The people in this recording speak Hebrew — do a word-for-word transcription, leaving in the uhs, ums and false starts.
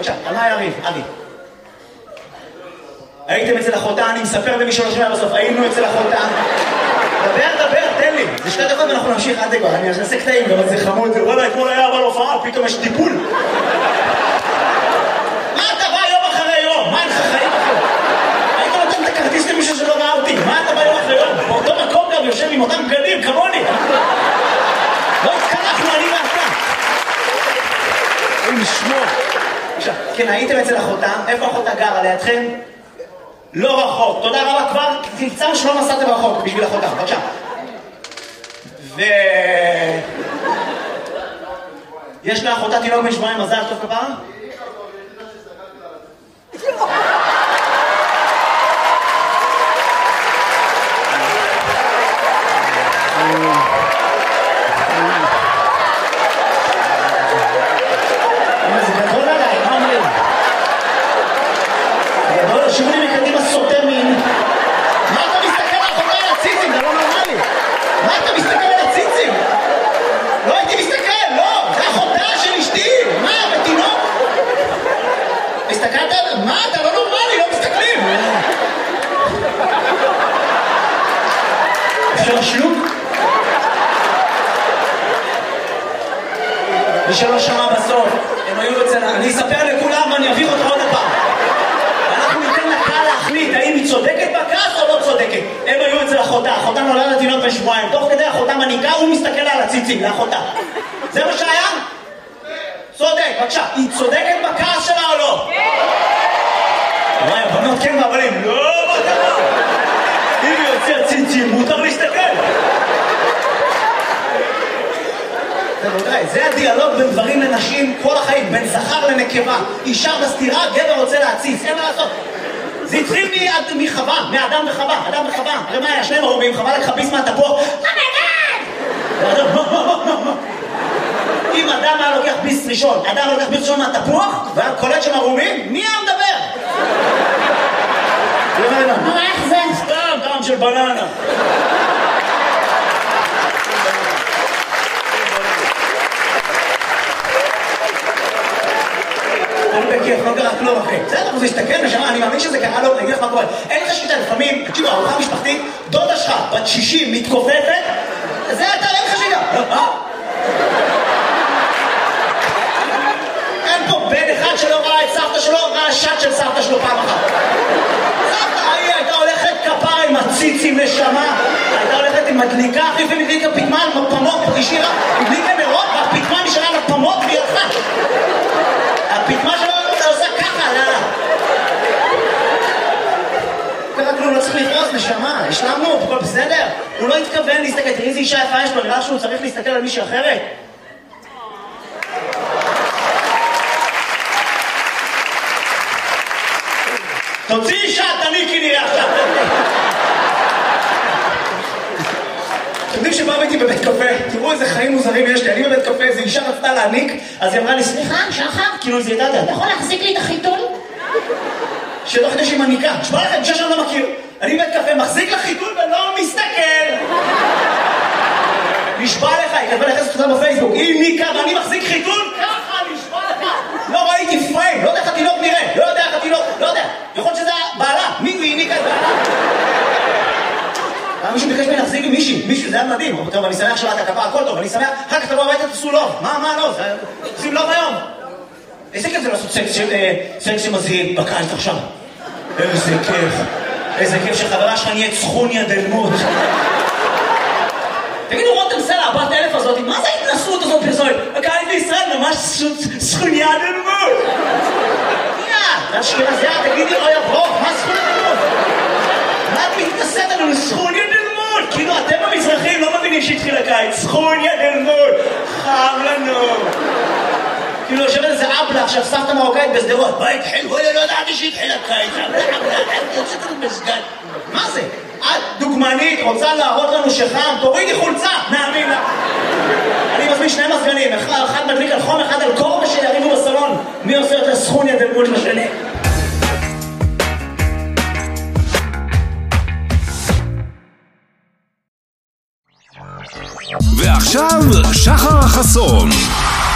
בבקשה, על מה היה ריב? אבי. הייתם אצל אחותה, אני מספר למי שלא שומע בסוף, היינו אצל אחותה. דבר, דבר, תן לי. זה שתי דקות ואנחנו נמשיך עד דקות. אני אעשה קטעים, גם זה חמוד. וואלה, אתמול היה אבל הופעה, פתאום יש טיפול. מה אתה בא יום אחרי יום? מה אין לך חיים אחרי? היית נותן את הכרטיס למישהו שלא ראה אותי. מה אתה בא יום אחרי יום? באותו מקום גם יושב עם אותם בגדים, כמוני. לא התקלחנו, אני ואתה. אוי, נשמור. עכשיו, כן, הייתם אצל אחותה. איפה אחותה גרה? לידכם? לא רחוק. תודה רבה כבר. תמצאנו שלא נסעתם רחוק בשביל אחותה. בבקשה. ו... יש לאחותה תינוק בן שבועיים, מזל טוב כפרה? זה גדול עליי, מה אומרים? גדול, שימו לי מקדימה סוטה מין. מה אתה מסתכל על אחותה על הציצים? זה לא נורמלי. מה אתה מסתכל על הציצים? לא הייתי מסתכל, לא! זה אחותה של אשתי! מה, בתינוק? הסתכלת על... מה, אתה לא נורמלי, לא מסתכלים! אפשר לשלוק? מי שלא שמע בסוף, הם היו אצל... אני אספר לכולם ואני אביך אותך עוד הפעם. אנחנו ניתן לקהל להחליט האם היא צודקת בכעס או לא צודקת. הם היו אצל אחותה, אחותה נולדת תינוק בן שבועיים. תוך כדי אחותה מניקה, הוא מסתכל על הציצים, לאחותה. זה מה שהיה? צודק, בבקשה. היא צודקת בכעס שלה או לא? כן! וואי, הבנות כן והבנים, לא, מה קרה? אם היא יוצא ציצים, מותר להסתכל. זה הדיאלוג בין דברים לנשים כל החיים, בין זכר לנקבה. אישה בסתירה, גבר רוצה להציץ, אין מה לעשות. זה התחיל מחווה, מאדם וחווה, אדם וחווה. הרי מה היה? שניהם ערומים, חווה לקחה ביס מהתפוח. אם אדם היה לוקח ביס ראשון, אדם לוקח ביס ראשון מהתפוח, והיה קולט שם ערומים, מי היה מדבר? מה, איך זה? סתם, טעם של בננה. אני בכיף, לא קרה כלום אחי. בסדר, הוא מסתכל נשמה, אני מאמין שזה קרה לו, אני אגיד לך מה קורה. אין לך שיטה, לפעמים, תקשיבו, ארוחה משפחתית, דודה שלך, בת שישים, מתכופפת, זה אתה, אין לך שיטה. אין פה בן אחד שלא ראה את סבתא שלו, ראה שט של סבתא שלו פעם אחת. סבתא, היא הייתה הולכת כפרה עם הציצים נשמה, הייתה הולכת עם מדליקה, אחי ומדליקה פתמן, מפמות, השאירה, מדליקה נרות, והפתמן נשארה לפמות והיא הלכה. הפתמה שלו אתה עושה ככה, לאללה. ככה כלום, לא צריך לכעוס, נשמה, השלמנו, הכל בסדר. הוא לא התכוון להסתכל, תראי איזה אישה יפה יש לו, נראה שהוא צריך להסתכל על מישהי אחרת. תוציא אישה, תניקי נראה עכשיו. אתם יודעים שבא ביתי בבית קפה, תראו איזה חיים מוזרים יש לי, אני בבית קפה, איזו אישה רצתה להניק, אז היא אמרה לי, סליחה, שחר, כאילו זה ידעת, אתה יכול להחזיק לי את החיתול? שלא חדש עם הניקה, תשמע לכם, אישה שאני לא מכיר, אני בבית קפה, מחזיק לחיתול ולא מסתכל. נשבע לך, היא כתבה לחסת אותה בפייסבוק, היא ניקה ואני מחזיק חיתול, ככה, נשבע לך. לא ראיתי פריים, לא יודע איך התינוק נראה, לא יודע איך התינוק, לא יודע, יכול שזה בעלה, מי היא ניקה את בעלה? מישהו ביקש ממני להחזיק עם מישהי, מישהו, זה היה מדהים. טוב, אני שמח שלא אתה כפה, הכל טוב, אני שמח, אחר כך תבוא הביתה, תעשו לוב. מה, מה לוב? עושים לוב היום. איזה כיף זה לעשות סקס שמזהים בקיץ עכשיו. איזה כיף. איזה כיף שחברה שלך נהיית סכוניה דלמות. תגידו, רותם סלע, הבת אלף הזאת, מה זה ההתנסות הזאת פרסומת? הקהלית בישראל ממש סכוניה דלמות. יא, זה שכנה זה, תגידי, אוי הברוך, מה סכוניה דלמות? מה את מתנסית לנו? סכוניה דלמות! כאילו אתם המזרחים לא מבינים שהתחיל הקיץ. סכוניה דלמות! חם לנו! כאילו יושבת איזה אבלה עכשיו סבתא מרוקאית בסדרות. מה התחיל? וואלה לא ידעתי שהתחיל הקיץ. אבלה אבלה, אני יוצאת לנו בסגן. מה זה? את דוגמנית, רוצה להראות לנו שחם? תורידי חולצה! נאמין לה! אני מזמין שני מזגנים, אחד מדליק על חום, אחד על קור ושיריבו בסלון. מי עושה יותר סכוניה דלמות לשני? ועכשיו שחר חסון.